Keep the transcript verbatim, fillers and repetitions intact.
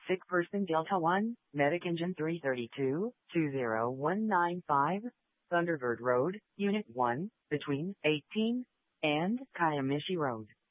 Sick person Delta one, Medic Engine three thirty-two, two zero one nine five, Thunderbird Road, Unit one, between eighteen and Kayamishi Road.